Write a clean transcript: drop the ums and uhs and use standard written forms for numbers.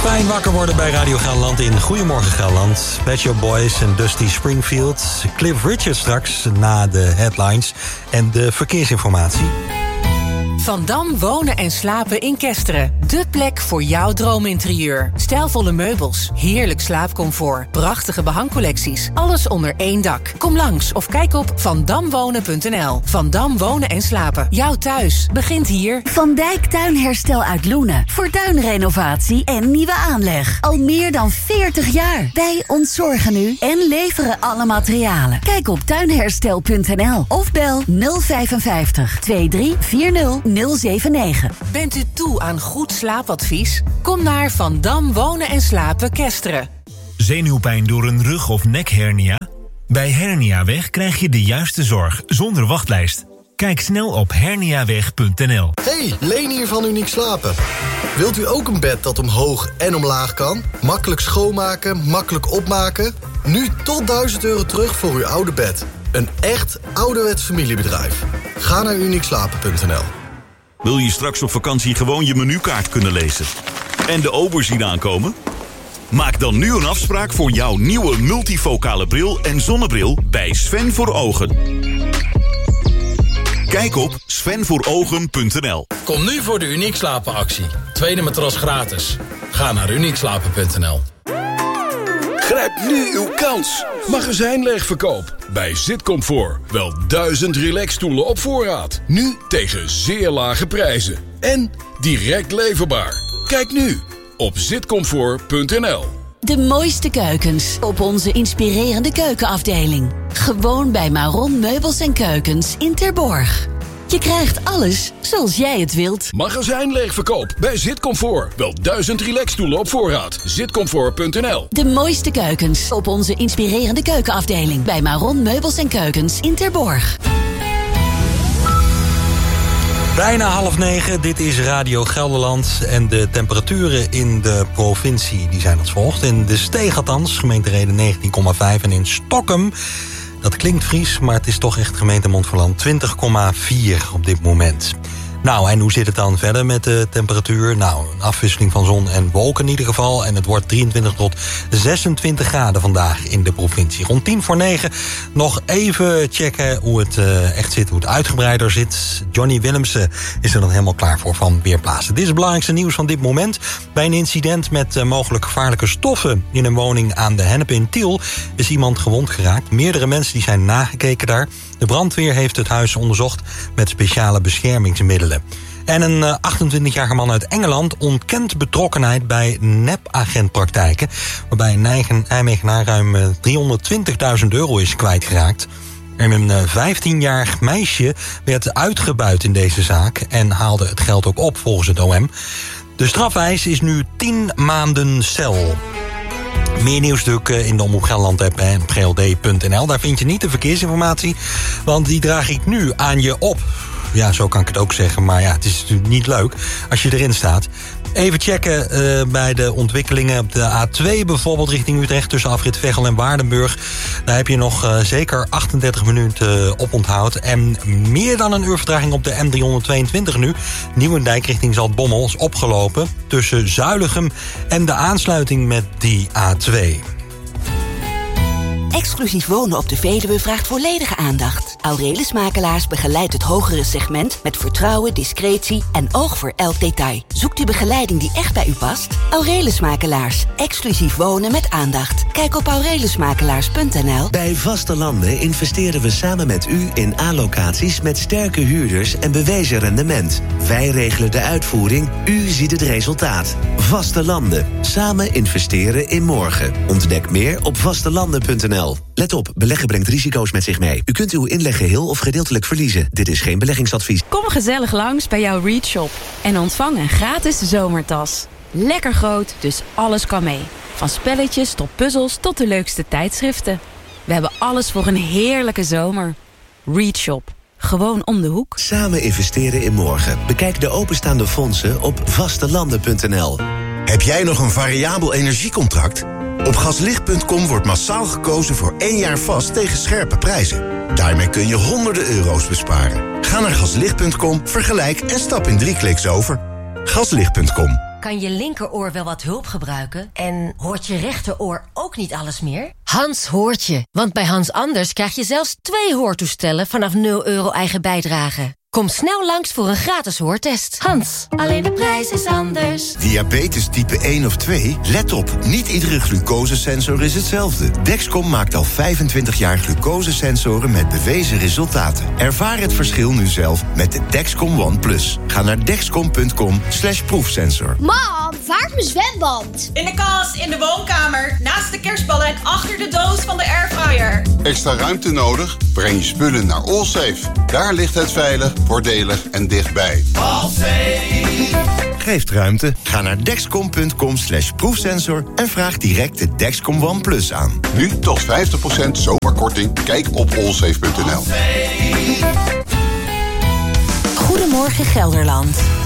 Fijn wakker worden bij Radio Gelderland in Goedemorgen Gelderland. Pet Shop Boys en Dusty Springfield. Cliff Richard straks na de headlines en de verkeersinformatie. Van Dam wonen en slapen in Kesteren. De plek voor jouw droominterieur. Stijlvolle meubels, heerlijk slaapcomfort, prachtige behangcollecties. Alles onder één dak. Kom langs of kijk op vandamwonen.nl. Van Dam wonen en slapen. Jouw thuis begint hier. Van Dijk Tuinherstel uit Loenen. Voor tuinrenovatie en nieuwe aanleg. Al meer dan 40 jaar. Wij ontzorgen u en leveren alle materialen. Kijk op tuinherstel.nl of bel 055 2340 079. Bent u toe aan goed slaapadvies? Kom naar Van Dam wonen en slapen Kesteren. Zenuwpijn door een rug- of nekhernia? Bij Herniaweg krijg je de juiste zorg zonder wachtlijst. Kijk snel op herniaweg.nl. Hey, Leen hier van Uniek Slapen. Wilt u ook een bed dat omhoog en omlaag kan? Makkelijk schoonmaken, makkelijk opmaken? Nu tot €1000 terug voor uw oude bed. Een echt ouderwets familiebedrijf. Ga naar uniekslapen.nl. Wil je straks op vakantie gewoon je menukaart kunnen lezen? En de ober zien aankomen? Maak dan nu een afspraak voor jouw nieuwe multifocale bril en zonnebril bij Sven voor Ogen. Kijk op svenvoorogen.nl. Kom nu voor de Uniek Slapen actie. Tweede matras gratis. Ga naar uniekslapen.nl. Grijp nu uw kans. Magazijnleegverkoop bij Zitcomfort. Wel 1000 relaxstoelen op voorraad. Nu tegen zeer lage prijzen. En direct leverbaar. Kijk nu op zitcomfort.nl. De mooiste keukens op onze inspirerende keukenafdeling. Gewoon bij Maron Meubels en Keukens in Terborg. Je krijgt alles zoals jij het wilt. Magazijnleegverkoop bij Zitcomfort. Wel 1000 relaxstoelen op voorraad. Zitcomfort.nl. De mooiste keukens op onze inspirerende keukenafdeling. Bij Maron Meubels en Keukens in Terborg. Bijna 8:30, dit is Radio Gelderland. En de temperaturen in de provincie die zijn als volgt. In De Steeg althans, gemeentereden 19,5. En in Stokkum, dat klinkt Fries, maar het is toch echt gemeente Montferland, 20,4 op dit moment. Nou, en hoe zit het dan verder met de temperatuur? Nou, een afwisseling van zon en wolken in ieder geval. En het wordt 23 tot 26 graden vandaag in de provincie. Rond 8:50 nog even checken hoe het echt zit, hoe het uitgebreider zit. Johnny Willemsen is er dan helemaal klaar voor van Weerplaatsen. Dit is het belangrijkste nieuws van dit moment. Bij een incident met mogelijk gevaarlijke stoffen in een woning aan de Hennep in Tiel is iemand gewond geraakt. Meerdere mensen die zijn nagekeken daar. De brandweer heeft het huis onderzocht met speciale beschermingsmiddelen. En een 28-jarige man uit Engeland ontkent betrokkenheid bij nepagentpraktijken, waarbij een Nijmegenaar ruim €320.000 is kwijtgeraakt. En een 15-jarig meisje werd uitgebuit in deze zaak en haalde het geld ook op volgens het OM. De strafeis is nu 10 maanden cel. Meer nieuws natuurlijk in de Omroep Gelderland app en op gld.nl. Daar vind je niet de verkeersinformatie, want die draag ik nu aan je op. Ja, zo kan ik het ook zeggen, maar ja, het is natuurlijk niet leuk als je erin staat. Even checken bij de ontwikkelingen op de A2 bijvoorbeeld richting Utrecht tussen afrit Veghel en Waardenburg. Daar heb je nog zeker 38 minuten op onthoud. En meer dan een uur vertraging op de N322 nu. Nieuwendijk richting Zaltbommel is opgelopen tussen Zuilichem en de aansluiting met die A2. Exclusief wonen op de Veluwe vraagt volledige aandacht. Aurelius Makelaars begeleidt het hogere segment met vertrouwen, discretie en oog voor elk detail. Zoekt u begeleiding die echt bij u past? Aurelius Makelaars. Exclusief wonen met aandacht. Kijk op aureliusmakelaars.nl. Bij Vaste Landen investeren we samen met u in A-locaties met sterke huurders en bewezen rendement. Wij regelen de uitvoering, u ziet het resultaat. Vaste Landen. Samen investeren in morgen. Ontdek meer op vastelanden.nl. Let op, beleggen brengt risico's met zich mee. U kunt uw inleg geheel of gedeeltelijk verliezen. Dit is geen beleggingsadvies. Kom gezellig langs bij jouw Reach Shop en ontvang een gratis zomertas. Lekker groot, dus alles kan mee. Van spelletjes tot puzzels tot de leukste tijdschriften. We hebben alles voor een heerlijke zomer. Reach Shop. Gewoon om de hoek. Samen investeren in morgen. Bekijk de openstaande fondsen op vastelanden.nl. Heb jij nog een variabel energiecontract? Op gaslicht.com wordt massaal gekozen voor 1 jaar vast tegen scherpe prijzen. Daarmee kun je honderden euro's besparen. Ga naar gaslicht.com, vergelijk en stap in 3 kliks over. Gaslicht.com. kan je linkeroor wel wat hulp gebruiken. En hoort je rechteroor ook niet alles meer? Hans hoort je, want bij Hans Anders krijg je zelfs 2 hoortoestellen vanaf €0 eigen bijdrage. Kom snel langs voor een gratis hoortest. Hans, alleen de prijs is anders. Diabetes type 1 of 2? Let op, niet iedere glucosesensor is hetzelfde. Dexcom maakt al 25 jaar glucosesensoren met bewezen resultaten. Ervaar het verschil nu zelf met de Dexcom One Plus. Ga naar dexcom.com/proefsensor. Mam, waar is mijn zwembad? In de kast, in de woonkamer, naast de kerstballen en achter de doos van de airfryer. Extra ruimte nodig? Breng je spullen naar Allsafe. Daar ligt het veilig, voordelig en dichtbij. Allsafe geeft ruimte. Ga naar dexcom.com/proefsensor en vraag direct de Dexcom One Plus aan. Nu tot 50% zomerkorting. Kijk op allsafe.nl. Goedemorgen Gelderland.